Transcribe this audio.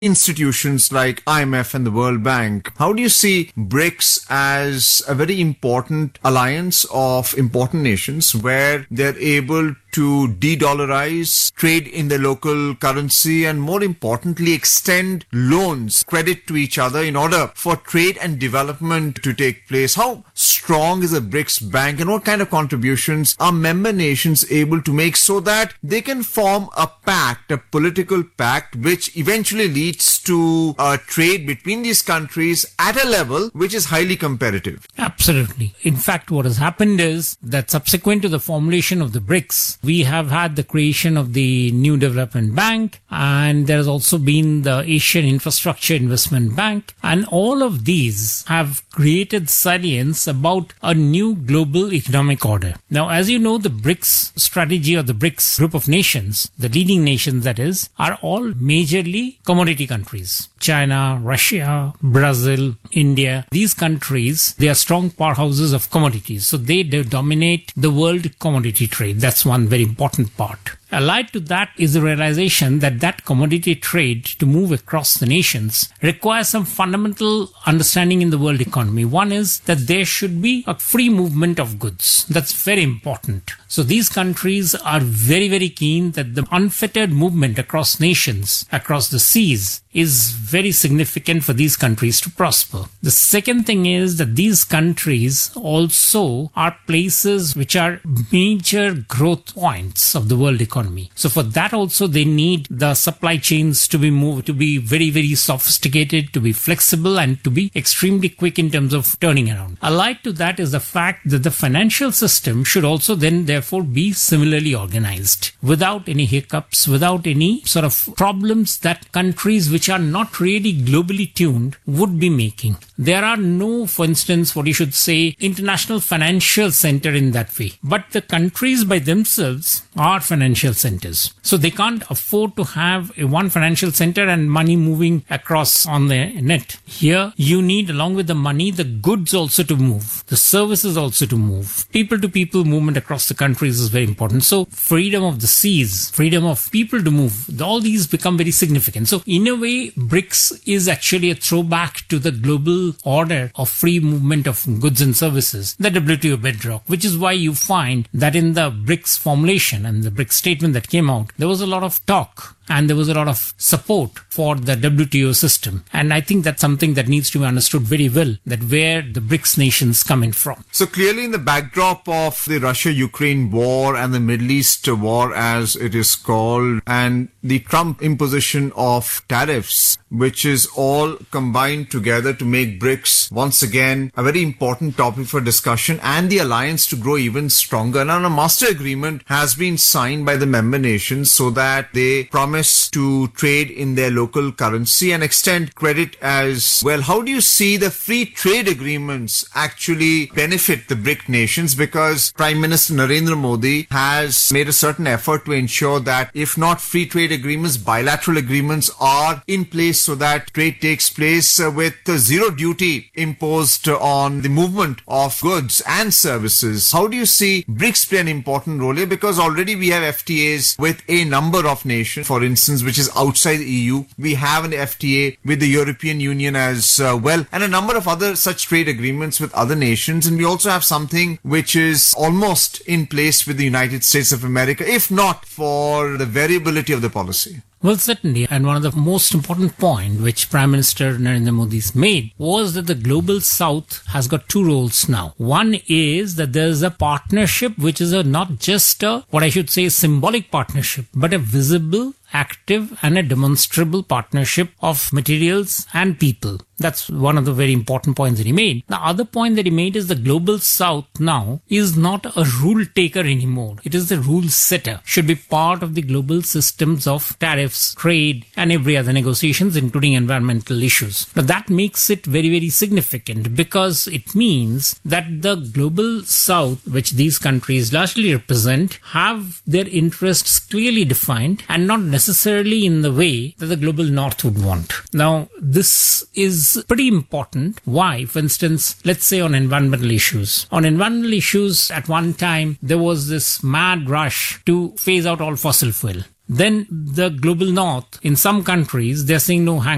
institutions like IMF and the World Bank. How do you see BRICS as a very important alliance of important nations where they're able to de-dollarize, trade in the local currency, and more importantly, extend loans, credit to each other in order for trade and development to take place? How strong is a BRICS bank, and what kind of contributions are member nations able to make so that they can form a pact, a political pact, which eventually leads to a trade between these countries at a level which is highly competitive? Absolutely. In fact, what has happened is that subsequent to the formulation of the BRICS, we have had the creation of the New Development Bank, and there has also been the Asian Infrastructure Investment Bank, and all of these have created salience about a new global economic order. Now, as you know, the BRICS strategy, or the BRICS group of nations, the leading nations that is, are all majorly commodity countries. China, Russia, Brazil, India. These countries, they are strong powerhouses of commodities. So they dominate the world commodity trade. That's one very important part. Allied to that is the realization that that commodity trade to move across the nations requires some fundamental understanding in the world economy. One is that there should be a free movement of goods. That's very important. So these countries are very, very keen that the unfettered movement across nations, across the seas, is very significant for these countries to prosper. The second thing is that these countries also are places which are major growth points of the world economy. So for that also they need the supply chains to be moved, to be very, very sophisticated, to be flexible, and to be extremely quick in terms of turning around. Allied to that is the fact that the financial system should also then therefore be similarly organized, without any hiccups, without any sort of problems that countries which are not really globally tuned would be making. There are no, for instance, what you should say, international financial center in that way. But the countries by themselves are financial centers. So they can't afford to have one financial center and money moving across on the net. Here, you need, along with the money, the goods also to move, the services also to move. People-to-people movement across the countries is very important. So freedom of the seas, freedom of people to move, all these become very significant. So in a way, BRICS is actually a throwback to the global order of free movement of goods and services, the WTO bedrock, which is why you find that in the BRICS formulation and the BRICS statement that came out, there was a lot of talk and there was a lot of support for the WTO system. And I think that's something that needs to be understood very well, that where the BRICS nations come in from. So clearly in the backdrop of the Russia-Ukraine war and the Middle East war, as it is called, and the Trump imposition of tariffs, which is all combined together to make BRICS once again a very important topic for discussion and the alliance to grow even stronger. Now, a master agreement has been signed by the member nations so that they promise to trade in their local currency and extend credit as well. How do you see the free trade agreements actually benefit the BRIC nations? Because Prime Minister Narendra Modi has made a certain effort to ensure that if not free trade agreements, bilateral agreements are in place so that trade takes place with zero duty imposed on the movement of goods and services. How do you see BRICS play an important role here? Because already we have FTAs with a number of nations, for instance, which is outside the EU. We have an FTA with the European Union as well, and a number of other such trade agreements with other nations. And we also have something which is almost in place with the United States of America, if not for the variability of the policy. Well, certainly. And one of the most important points which Prime Minister Narendra Modi's made was that the global south has got two roles now. One is that there is a partnership which is not just what I should say, symbolic partnership, but a visible, active and a demonstrable partnership of materials and people. That's one of the very important points that he made. The other point that he made is the global south now is not a rule taker anymore. It is the rule setter. Should be part of the global systems of tariffs, trade and every other negotiations, including environmental issues. Now that makes it very, very significant because it means that the global south, which these countries largely represent, have their interests clearly defined and not necessarily in the way that the global north would want. Now, this is pretty important. Why? For instance, let's say on environmental issues. On environmental issues, at one time, there was this mad rush to phase out all fossil fuel. Then the global north, in some countries, they're saying, no, hang